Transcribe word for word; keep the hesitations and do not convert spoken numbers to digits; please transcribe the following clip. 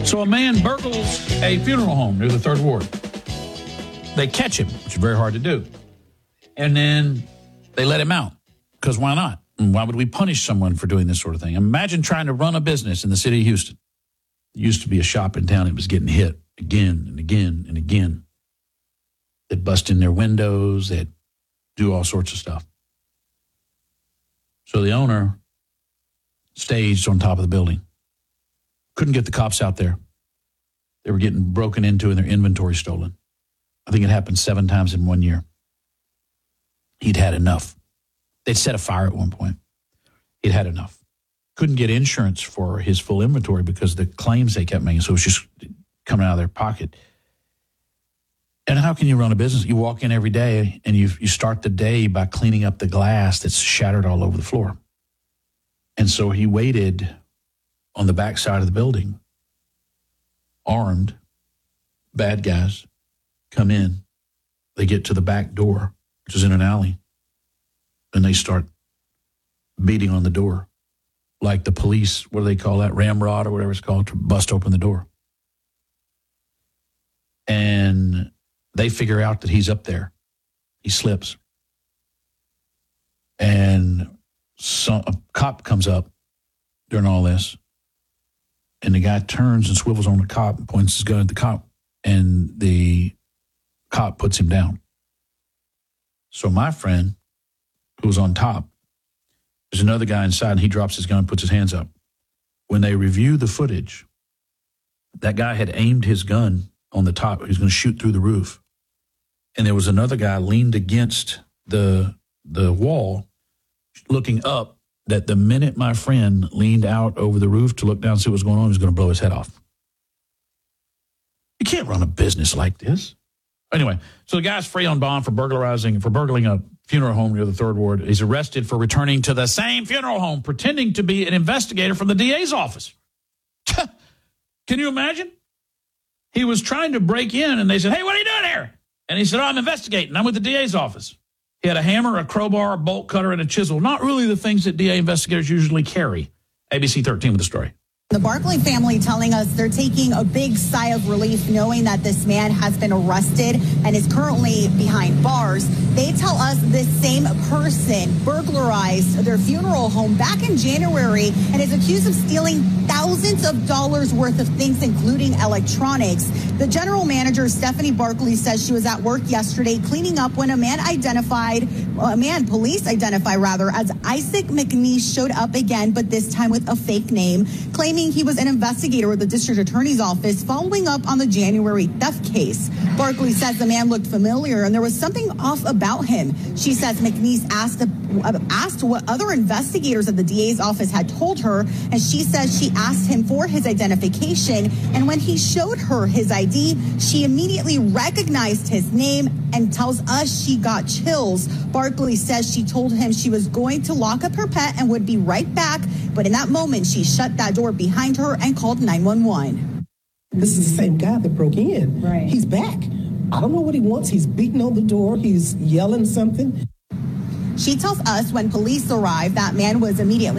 So a man burgles a funeral home near the Third Ward. They catch him, which is very hard to do. And then they let him out, because why not? And why would we punish someone for doing this sort of thing? Imagine trying to run a business in the city of Houston. There used to be a shop in town that was getting hit again and again and again. They'd bust in their windows. They'd do all sorts of stuff. So the owner staged on top of the building. Couldn't get the cops out there. They were getting broken into and their inventory stolen. I think it happened seven times in one year. He'd had enough. They'd set a fire at one point. He'd had enough. Couldn't get insurance for his full inventory because of the claims they kept making, so it was just coming out of their pocket. And how can you run a business? You walk in every day and you you start the day by cleaning up the glass that's shattered all over the floor. And so he waited on the back side of the building, armed, bad guys come in. They get to the back door, which is in an alley, and they start beating on the door like the police, what do they call that, ramrod or whatever it's called, to bust open the door. And they figure out that he's up there. He slips. And some, a cop comes up during all this, and the guy turns and swivels on the cop and points his gun at the cop, and the cop puts him down. So my friend, who was on top, there's another guy inside, and he drops his gun and puts his hands up. When they review the footage, that guy had aimed his gun on the top. He was going to shoot through the roof. And there was another guy leaned against the the wall, looking up, that the minute my friend leaned out over the roof to look down and see what was going on, he was going to blow his head off. You can't run a business like this. Anyway, so the guy's free on bond for burglarizing, for burgling a funeral home near the Third Ward. He's arrested for returning to the same funeral home, pretending to be an investigator from the D A's office. Can you imagine? He was trying to break in, and they said, "Hey, what are you doing here?" And he said, "Oh, I'm investigating. I'm with the D A's office." He had a hammer, a crowbar, a bolt cutter, and a chisel. Not really the things that D A investigators usually carry. A B C thirteen with the story. The Barkley family telling us they're taking a big sigh of relief knowing that this man has been arrested and is currently behind bars. They tell us this same person burglarized their funeral home back in January and is accused of stealing thousands of dollars worth of things, including electronics. The general manager, Stephanie Barkley, says she was at work yesterday cleaning up when a man identified, a man police identify rather, as Isaac McNeese showed up again, but this time with a fake name, claiming he was an investigator with the district attorney's office following up on the January theft case. Barkley says the man looked familiar and there was something off about him. She says McNeese asked, asked what other investigators at the D A's office had told her, and she says she asked him for his identification, and when he showed her his I D, she immediately recognized his name and tells us she got chills. Barkley says she told him she was going to lock up her pet and would be right back, but in that moment she shut that door behind her and called nine one one. This is the same guy that broke in. Right. He's back. I don't know what he wants. He's beating on the door. He's yelling something. She tells us when police arrived, that man was immediately